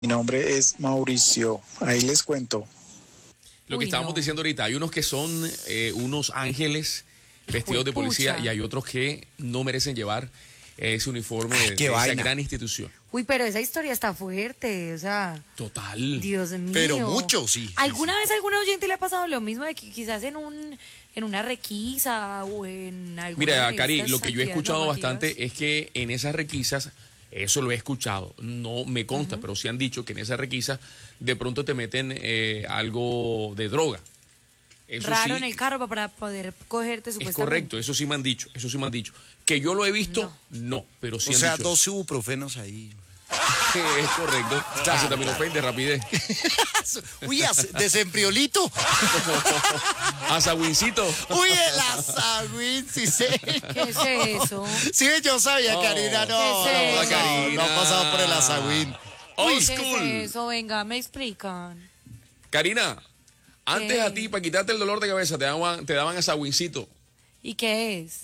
Mi nombre es Mauricio, ahí les cuento. Lo que estábamos diciendo ahorita, hay unos que son unos ángeles vestidos de policía y hay otros que no merecen llevar ese uniforme de esa gran institución. Uy, pero esa historia está fuerte, o sea... Total. Dios mío. Pero mucho, sí. ¿Alguna vez a algún oyente le ha pasado lo mismo de que quizás en una requisa o en alguna... Mira, Cari, lo que yo he escuchado bastante es que en esas requisas, eso lo he escuchado, no me consta, pero sí han dicho que en esas requisas de pronto te meten algo de droga. Eso raro sí, en el carro para poder cogerte supuestamente. Es correcto, eso sí me han dicho, Que yo lo he visto, no pero sí han dicho. O sea, 2 ibuprofenos ahí. Es correcto. Acetaminofén de rapidez. Uy, desempriolito. Asawincito. Uy, el asagüín, sí sé. ¿Qué es eso? Sí, yo sabía, Karina, no. ¿Qué es eso? No ha pasado por el asagüín. Old ¿Qué school. es eso? Venga, me explican. Karina, antes a ti, para quitarte el dolor de cabeza, te daban asawincito. ¿Y qué es?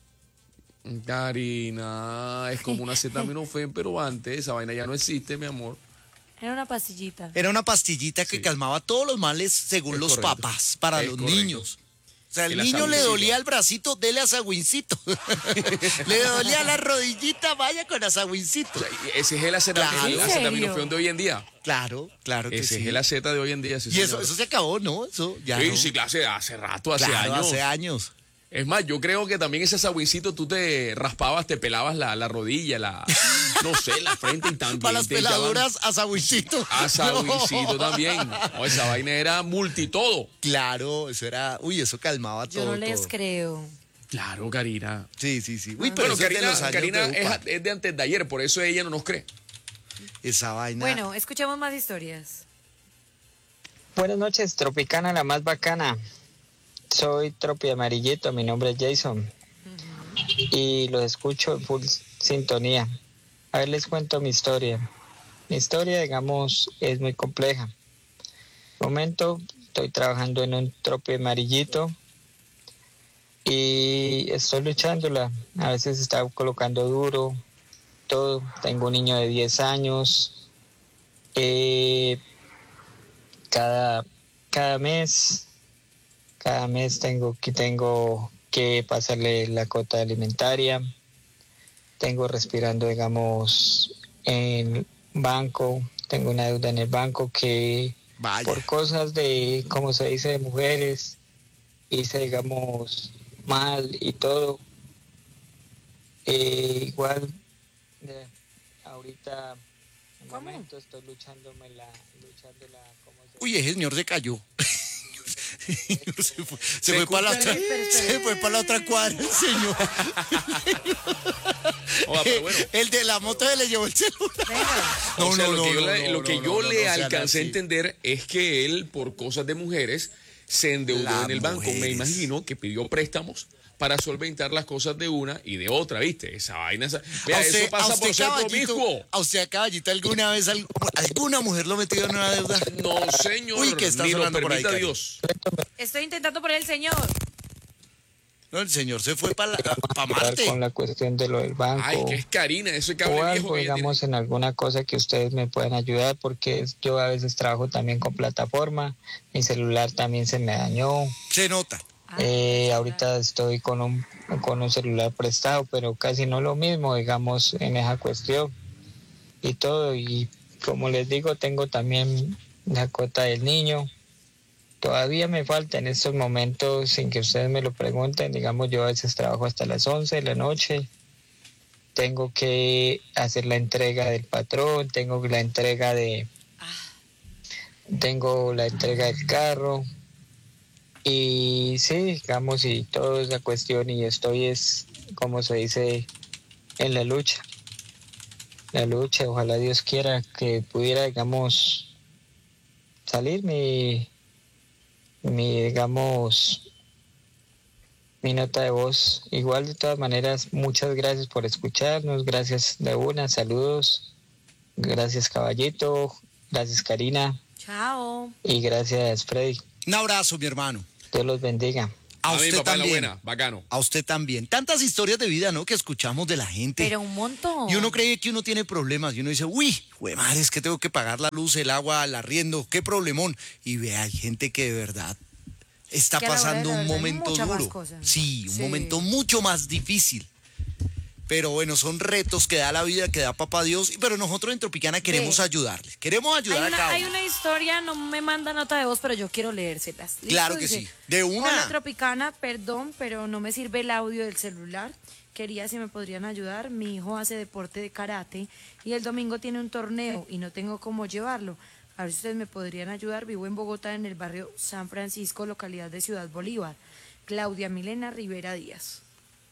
Karina, es como una acetaminofén, pero antes esa vaina ya no existe, mi amor. Era una pastillita. Era una pastillita que calmaba todos los males según los papás para los niños. O sea, el niño le dolía el bracito, dele asagüincito. Le dolía la rodillita, vaya con asagüincito. O sea, ese es el acetaminofén de hoy en día. Claro que ese sí. Ese es el aceta de hoy en día. Y eso se acabó, ¿no? Eso ya sí, no. Sí, hace rato, hace años. Es más, yo creo que también ese sagüincito tú te raspabas, te pelabas la rodilla, no sé, la frente y también. Para las peladuras, asagüincito. Asagüincito también. No, esa vaina era multitodo. Claro, eso era, eso calmaba todo. Yo no les creo. Claro, Karina. Sí. Uy, pero bueno, Karina es de antes de ayer, por eso ella no nos cree. Esa vaina. Bueno, escuchemos más historias. Buenas noches, Tropicana, la más bacana. Soy Tropi Amarillito, mi nombre es Jason y los escucho en full sintonía. A ver, les cuento mi historia. Mi historia, digamos, es muy compleja. De momento estoy trabajando en un Tropi Amarillito y estoy luchándola. A veces está colocando duro, todo. Tengo un niño de 10 años. Cada mes tengo que pasarle la cuota alimentaria. Tengo respirando, digamos, en banco. Tengo una deuda en el banco que por cosas de, como se dice, de mujeres, hice, digamos, mal y todo. Igual, ahorita, en un momento estoy luchándola, Uy, ese señor se cayó. Se fue para la otra cuadra, el señor. Pero bueno. El de la moto se le llevó el celular. Lo que yo le alcancé a entender es que él, por cosas de mujeres, se endeudó en el banco. Me imagino que pidió préstamos para solventar las cosas de una y de otra, ¿viste? Esa vaina. Vea, eso pasa por ser promiscuo. ¿A usted, Caballito, alguna vez alguna mujer lo metió en una deuda? No, señor. Uy, que está ni lo sonando por ahí, permita Dios. Estoy intentando por el señor. No, el señor se fue para Marte. Con la cuestión de lo del banco. Ay, que es Karina, eso es cable o viejo algo, digamos, en alguna cosa que ustedes me puedan ayudar, porque yo a veces trabajo también con plataforma. Mi celular también se me dañó. Se nota. Ahorita estoy con un celular prestado, pero casi no lo mismo, digamos, en esa cuestión y todo. Y como les digo, tengo también la cuota del niño. Todavía me falta en estos momentos, sin que ustedes me lo pregunten, digamos, yo a veces trabajo hasta las 11 de la noche. Tengo que hacer la entrega del patrón, tengo la entrega del carro. Y sí, digamos, y toda esa cuestión, y estoy como se dice, en la lucha. Ojalá Dios quiera que pudiera, digamos, salir digamos, mi nota de voz. Igual, de todas maneras, muchas gracias por escucharnos, gracias de una, saludos, gracias Caballito, gracias Karina. Chao. Y gracias Freddy. Un abrazo, mi hermano. Dios los bendiga. A mi usted papá también. en la buena, bacano. A usted también. Tantas historias de vida, ¿no? Que escuchamos de la gente. Pero un montón. Y uno cree que uno tiene problemas. Y uno dice, uy, güey, madre, es que tengo que pagar la luz, el agua, el arriendo. Qué problemón. Y ve, hay gente que de verdad está Que a la hora de pasando la un verdad hay momento muchas más duro. cosas. Sí, un Sí. momento mucho más difícil. Pero bueno, son retos que da la vida, que da papá Dios. Pero nosotros en Tropicana queremos ayudarles. Queremos ayudar a cada Hay uno. una historia, no me manda nota de voz, pero yo quiero leérselas. ¿Listo? Claro que Dice, sí. De una. Hola Tropicana, perdón, pero no me sirve el audio del celular. Quería si me podrían ayudar. Mi hijo hace deporte de karate y el domingo tiene un torneo y no tengo cómo llevarlo. A ver si ustedes me podrían ayudar. Vivo en Bogotá, en el barrio San Francisco, localidad de Ciudad Bolívar. Claudia Milena Rivera Díaz.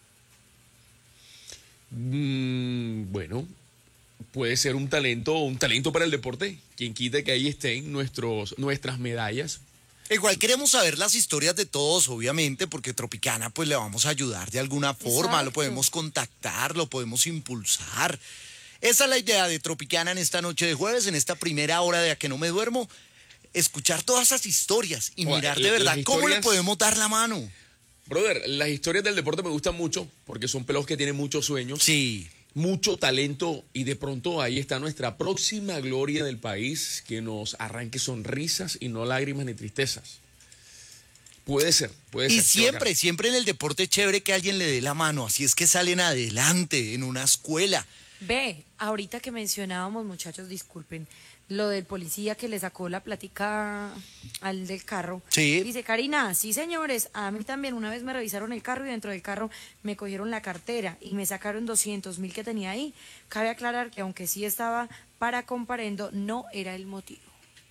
Bueno, puede ser un talento para el deporte. Quien quita que ahí estén nuestras medallas. Igual queremos saber las historias de todos, obviamente, porque Tropicana pues le vamos a ayudar de alguna forma, Exacto. lo podemos contactar, lo podemos impulsar. Esa es la idea de Tropicana en esta noche de jueves, en esta primera hora de A que no me duermo, escuchar todas esas historias y Bueno, mirar de verdad las cómo le historias- podemos dar la mano. Brother, las historias del deporte me gustan mucho porque son pelos que tienen muchos sueños, Sí, mucho talento y de pronto ahí está nuestra próxima gloria del país que nos arranque sonrisas y no lágrimas ni tristezas. Puede ser. y sí, bacano. siempre en el deporte es chévere que alguien le dé la mano, así es que salen adelante en una escuela. Ve, ahorita que mencionábamos, muchachos, disculpen, lo del policía que le sacó la plática al del carro. Sí. Dice, Karina, sí señores, a mí también una vez me revisaron el carro y dentro del carro me cogieron la cartera y me sacaron 200.000 que tenía ahí. Cabe aclarar que aunque sí estaba para comparendo, no era el motivo.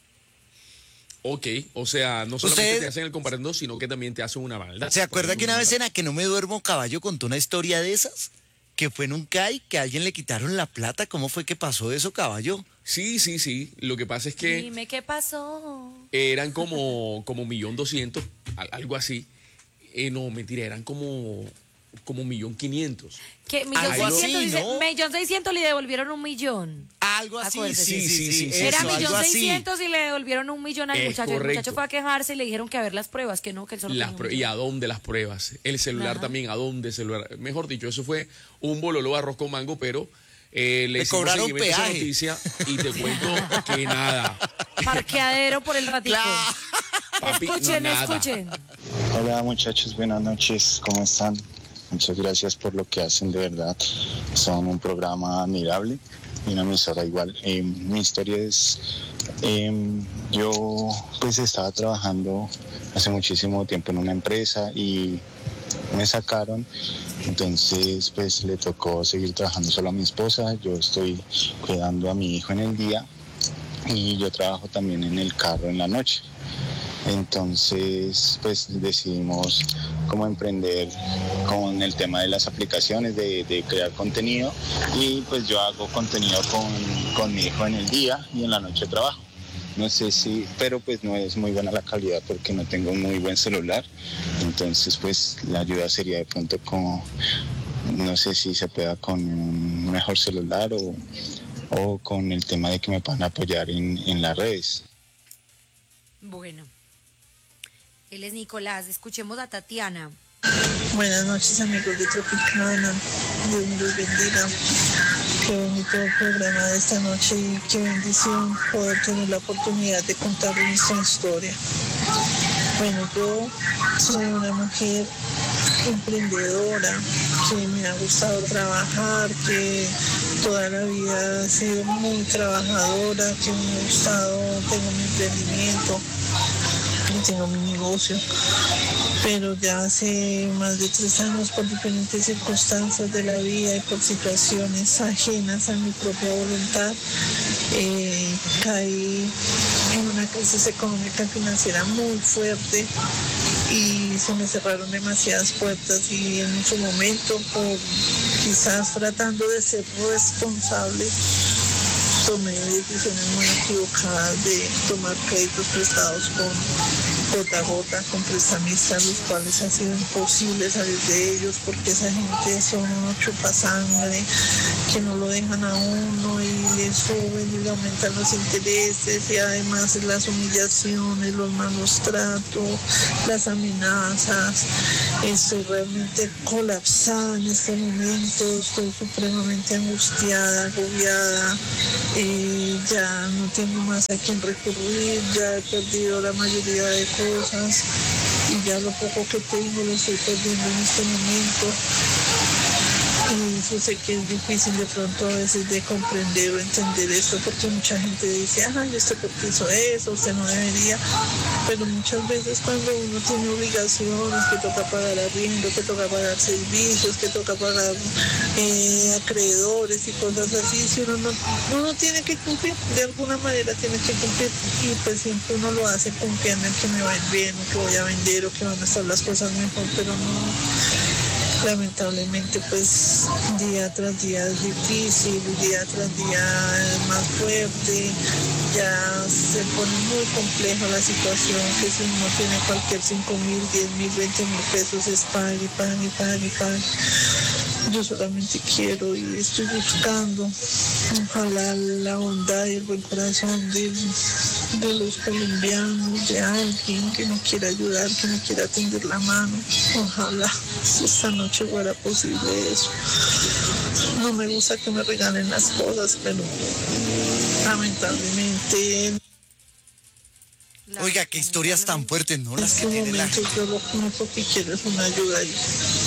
Ok, o sea, no solamente ¿Usted- te hacen el comparendo, sino que también te hacen una maldad. ¿Se acuerda que una vez en A que no me duermo Caballo contó una historia de esas? Que fue en un CAI, que a alguien le quitaron la plata. ¿Cómo fue que pasó eso, Caballo? Sí. Lo que pasa es que Dime qué pasó. eran como 1.200.000, algo así. No, mentira, eran como 1.500.000. Que Algo así, 1.600.000 dice, ¿no? 1.600.000 le devolvieron 1.000.000. Algo así, Acuérdese. Sí, Era eso, algo así. 1.600.000 y le devolvieron 1.000.000 al Es muchacho. El correcto. muchacho fue a quejarse y le dijeron que a ver las pruebas, que no, que él solo tenía un ¿Y a dónde las pruebas? El celular Ajá. también, ¿a dónde celular? Mejor dicho, eso fue un bololó arroz con mango, pero le hicimos cobraron seguimiento a esa peaje. noticia y te cuento que nada. parqueadero por el ratito. Papi, Escuchen, nada. escuchen. Hola muchachos, buenas noches, ¿cómo están? Muchas gracias por lo que hacen, de verdad. Son un programa admirable y una emisora igual. Mi historia es, yo pues estaba trabajando hace muchísimo tiempo en una empresa y me sacaron, entonces pues le tocó seguir trabajando solo a mi esposa. Yo estoy cuidando a mi hijo en el día y yo trabajo también en el carro en la noche. Entonces, pues decidimos cómo emprender con el tema de las aplicaciones, de crear contenido, y pues yo hago contenido con mi hijo en el día y en la noche trabajo. No sé si, pero pues no es muy buena la calidad porque no tengo un muy buen celular. Entonces, pues la ayuda sería de pronto como, no sé si se pueda con un mejor celular o con el tema de que me puedan apoyar en las redes. Bueno, él es Nicolás. Escuchemos a Tatiana. Buenas noches, amigos de Tropicana. Dios los bendiga. Qué bonito el programa de esta noche y qué bendición poder tener la oportunidad de contar nuestra historia. Bueno, yo soy una mujer emprendedora, que me ha gustado trabajar, que toda la vida he sido muy trabajadora, que me ha gustado, tengo mi emprendimiento, tengo mi negocio, pero ya hace más de 3 años, por diferentes circunstancias de la vida y por situaciones ajenas a mi propia voluntad, caí en una crisis económica y financiera muy fuerte y se me cerraron demasiadas puertas, y en su momento, por quizás tratando de ser responsable, tomé decisiones muy equivocadas de tomar créditos prestados con gota a gota con prestamistas, los cuales ha sido imposible salir de ellos porque esa gente son unos chupasangre que no lo dejan a uno y le suben y le aumentan los intereses y además las humillaciones, los malos tratos, las amenazas. Estoy realmente colapsada en este momento, estoy supremamente angustiada, agobiada, ya no tengo más a quién recurrir, ya he perdido la mayoría de cosas y ya lo poco que tengo lo estoy perdiendo en este momento. Y yo sé que es difícil de pronto a veces de comprender o entender esto porque mucha gente dice, ay, ¿usted por qué hizo eso? Usted no debería. Pero muchas veces cuando uno tiene obligaciones, que toca pagar arriendo, que toca pagar servicios, que toca pagar acreedores y cosas así, si uno tiene que cumplir, de alguna manera tiene que cumplir y pues siempre uno lo hace confiando en que me va a ir bien o que voy a vender o que van a estar las cosas mejor, pero no. Lamentablemente pues día tras día es difícil, día tras día es más fuerte, ya se pone muy compleja la situación, que si uno tiene cualquier 5.000, 10.000, 20.000 pesos es pague. Yo solamente quiero y estoy buscando, ojalá la bondad y el buen corazón de los colombianos, de alguien que me quiera ayudar, que me quiera tender la mano. Ojalá si esta noche fuera posible eso. No me gusta que me regalen las cosas, pero lamentablemente... Oiga, qué historias tan fuertes, ¿no? Las que tiene la gente. Yo lo único que quiero es una ayuda y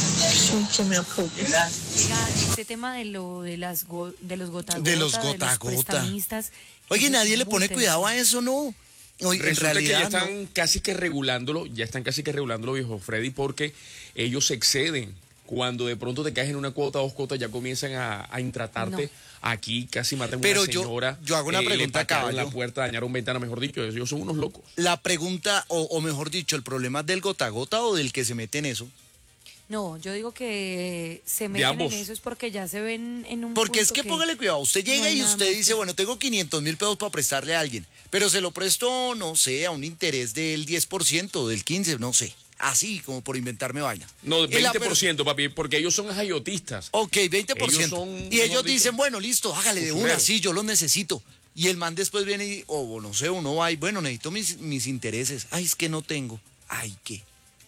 que me apoye. Este tema de los gota a gota, De los gota a gota. prestamistas, Oye, eso nadie es le muy pone tenso. cuidado a eso, ¿no? Oye, en Resulta que ya realidad, están casi que regulándolo, viejo Freddy, porque ellos se exceden. Cuando de pronto te caes en una cuota, 2 cuotas, ya comienzan a intratarte. No. Aquí casi matan a Pero una señora. yo hago una le pregunta, patearon caballo. la puerta, dañaron ventana, mejor dicho. Ellos son unos locos. La pregunta, o mejor dicho, ¿el problema es del gota a gota o del que se mete en eso? No, yo digo que se De meten ambos. en eso es porque ya se ven en un Porque es punto que póngale cuidado, usted no llega hay y nada usted más dice, que- bueno, tengo 500.000 pesos para prestarle a alguien, pero se lo presto, no sé, a un interés del 10%, del 15%, no sé. Así, como por inventarme vaina. No, Y la 20%, papi, porque ellos son jayotistas. Ok, 20%. Ellos son, y mejor ellos dicho, dicen, bueno, listo, hágale de una, usureros. sí, yo lo necesito. Y el man después viene y, o no sé, uno va y, bueno, necesito mis intereses. Ay, es que no tengo. Ay, ¿qué?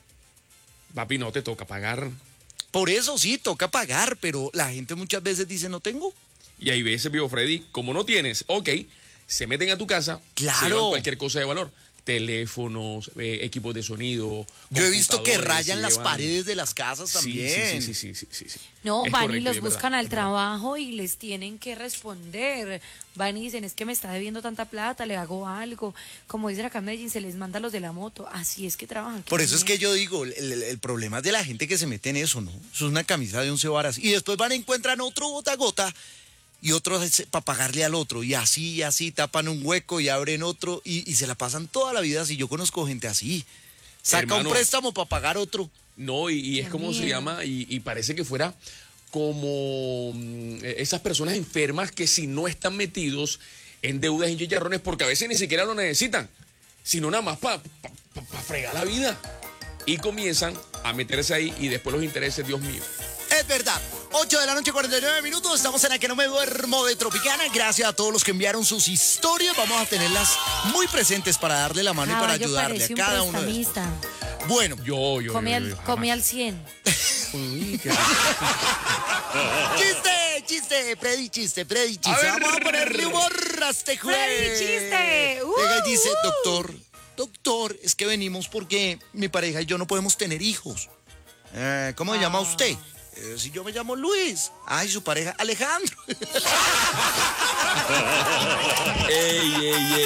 Papi, no te toca pagar. Por eso sí, toca pagar, pero la gente muchas veces dice, no tengo. Y hay veces, viejo Freddy, como no tienes, ok, se meten a tu casa, Claro. se llevan cualquier cosa de valor. Teléfonos, equipos de sonido. Yo he visto que computadores, rayan se las llevan- paredes de las casas Sí, también. Sí. No, Es van y correcto, los es verdad, buscan al es verdad. trabajo y les tienen que responder. Van y dicen, es que me está debiendo tanta plata, le hago algo. Como dicen acá en Medellín, se les manda a los de la moto. Así es que trabajan. Por eso es que yo digo, el problema es de la gente que se mete en eso, ¿no? Eso es una camisa de 11 varas. Y después van y encuentran otro gota a gota y otro para pagarle al otro. Y así, tapan un hueco y abren otro y se la pasan toda la vida así. Yo conozco gente así. Saca Hermano, un préstamo para pagar otro. No, y es Qué como se miedo. llama, y parece que fuera como esas personas enfermas que si no están metidos en deudas y chicharrones, porque a veces ni siquiera lo necesitan, sino nada más para fregar la vida. Y comienzan a meterse ahí y después los intereses, Dios mío. Es verdad. 8 de la noche, 49 minutos. Estamos en la que no me duermo de Tropicana. Gracias a todos los que enviaron sus historias. Vamos a tenerlas muy presentes para darle la mano y para Caballo ayudarle a parece un cada uno de ellos. prestamista. Bueno, Yo. Come jamás. al 100. Uy, qué- chiste, Freddy, chiste. A ver. Vamos a ponerle humor a este jueves. Freddy, chiste. Llega y dice, doctor, es que venimos porque mi pareja y yo no podemos tener hijos. ¿Cómo se llama usted? Si yo me llamo Luis. Ay, su pareja, Alejandro. Ey.